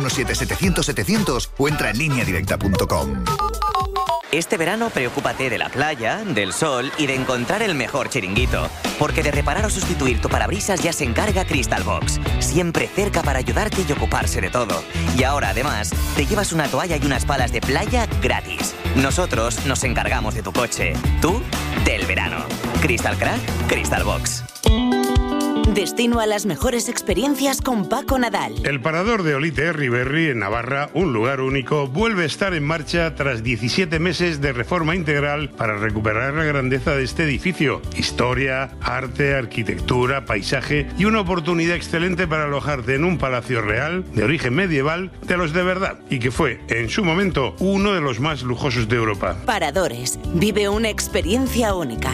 917-700-700 o entra en lineadirecta.com. Este verano preocúpate de la playa, del sol y de encontrar el mejor chiringuito. Porque de reparar o sustituir tu parabrisas ya se encarga Crystal Box. Siempre cerca para ayudarte y ocuparse de todo. Y ahora, además, te llevas una toalla y unas palas de playa gratis. Nosotros nos encargamos de tu coche. Tú, del verano. Crystal Crack, Crystal Box. Destino a las mejores experiencias con Paco Nadal. El parador de Olite Herriberri, en Navarra, un lugar único, vuelve a estar en marcha tras 17 meses de reforma integral para recuperar la grandeza de este edificio. Historia, arte, arquitectura, paisaje y una oportunidad excelente para alojarte en un palacio real de origen medieval de los de verdad y que fue, en su momento, uno de los más lujosos de Europa. Paradores. Vive una experiencia única.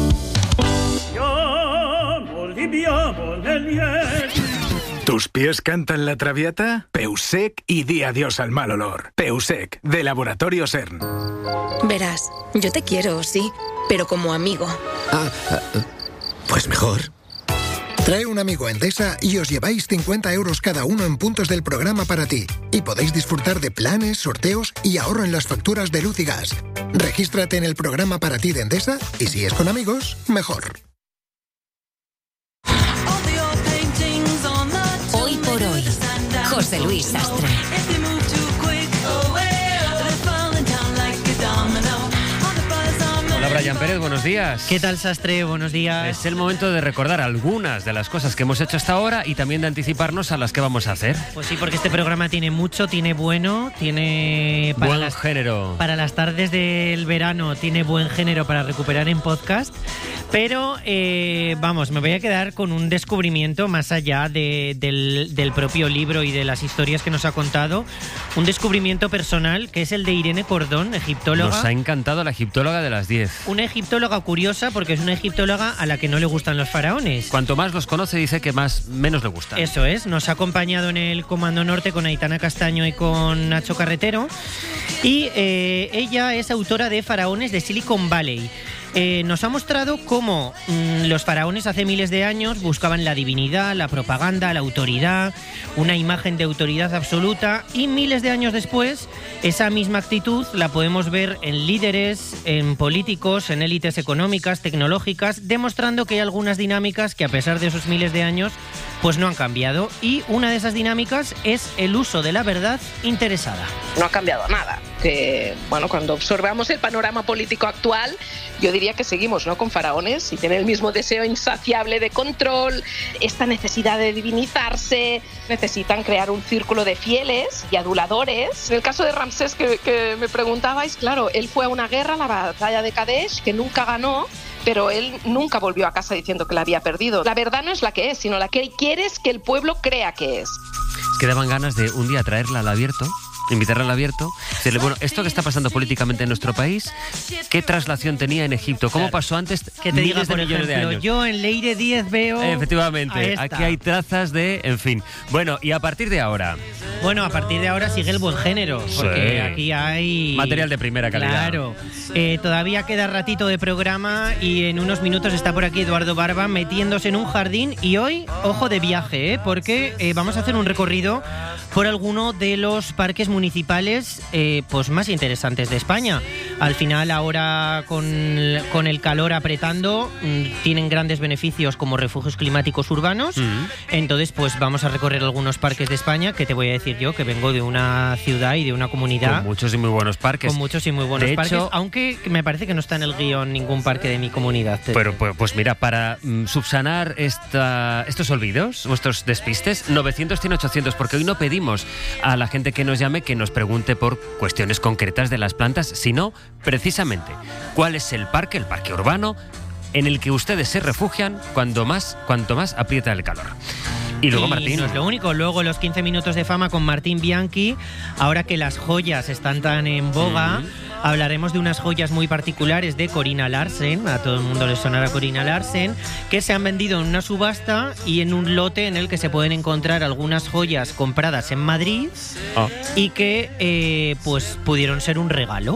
¿Tus pies cantan la traviata? Peusec y di adiós al mal olor. Peusec, de Laboratorio CERN. Verás, yo te quiero, sí, pero como amigo. Pues mejor. Trae un amigo a Endesa y os lleváis 50 euros cada uno en puntos del programa para ti. Y podéis disfrutar de planes, sorteos y ahorro en las facturas de luz y gas. Regístrate en el programa para ti de Endesa y si es con amigos, mejor. Hoy por hoy, José Luis Sastre. Hola Brian Pérez, buenos días. ¿Qué tal, Sastre? Buenos días. Es el momento de recordar algunas de las cosas que hemos hecho hasta ahora y también de anticiparnos a las que vamos a hacer. Pues sí, porque este programa tiene mucho, tiene bueno, tiene... Buen género. Para las tardes del verano tiene buen género para recuperar en podcast. Pero, vamos, me voy a quedar con un descubrimiento más allá del propio libro y de las historias que nos ha contado. Un descubrimiento personal que es el de Irene Cordón, egiptóloga. Nos ha encantado la egiptóloga de las 10. Una egiptóloga curiosa porque es una egiptóloga a la que no le gustan los faraones. Cuanto más los conoce dice que menos le gustan. Eso es, nos ha acompañado en el Comando Norte con Aitana Castaño y con Nacho Carretero. Y ella es autora de Faraones de Silicon Valley. Nos ha mostrado cómo los faraones hace miles de años buscaban la divinidad, la propaganda, la autoridad, una imagen de autoridad absoluta, y miles de años después esa misma actitud la podemos ver en líderes, en políticos, en élites económicas, tecnológicas, demostrando que hay algunas dinámicas que a pesar de esos miles de años pues no han cambiado, y una de esas dinámicas es el uso de la verdad interesada. No ha cambiado nada. Bueno, cuando observamos el panorama político actual, yo diría que seguimos, ¿no?, con faraones y tienen el mismo deseo insaciable de control, esta necesidad de divinizarse, necesitan crear un círculo de fieles y aduladores. En el caso de Ramsés que me preguntabais, claro, él fue a una guerra, la batalla de Kadesh, que nunca ganó, pero él nunca volvió a casa diciendo que la había perdido. La verdad no es la que es, sino la que quieres que el pueblo crea que es. Quedaban ganas de un día traerla al abierto, invitarla al abierto, decirle, bueno, esto que está pasando políticamente en nuestro país, ¿qué traslación tenía en Egipto? ¿Cómo pasó antes? Que te diga, miles de por millones ejemplo, de años. yo en Leire 10 veo... Efectivamente, aquí hay trazas de... En fin. Bueno, y a partir de ahora... Bueno, a partir de ahora sigue el buen género, porque aquí hay... material de primera calidad. Claro. Todavía queda ratito de programa y en unos minutos está por aquí Eduardo Barba metiéndose en un jardín, y hoy, ojo de viaje, porque vamos a hacer un recorrido por alguno de los parques municipales pues más interesantes de España. Al final, ahora con el calor apretando, tienen grandes beneficios como refugios climáticos urbanos. Entonces, pues vamos a recorrer algunos parques de España, que te voy a decir yo, que vengo de una ciudad y de una comunidad con muchos y muy buenos parques. Con muchos y muy buenos parques, aunque me parece que no está en el guión ningún parque de mi comunidad. Pero pues mira, para subsanar estos olvidos, vuestros despistes, 900-100-800, porque hoy no pedimos a la gente que nos llame que nos pregunte por cuestiones concretas de las plantas, sino precisamente cuál es el parque urbano en el que ustedes se refugian cuanto más aprieta el calor. Y luego Martín. No es lo único, luego los 15 minutos de fama con Martín Bianchi. Ahora que las joyas están tan en boga, hablaremos de unas joyas muy particulares de Corina Larsen. A todo el mundo le sonará Corina Larsen, que se han vendido en una subasta y en un lote en el que se pueden encontrar algunas joyas compradas en Madrid y que pues pudieron ser un regalo.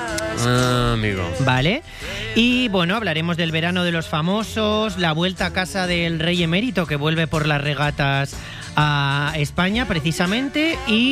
Amigo. Vale. Y bueno, hablaremos del verano de los famosos, la vuelta a casa del rey emérito que vuelve por las regatas a España precisamente, y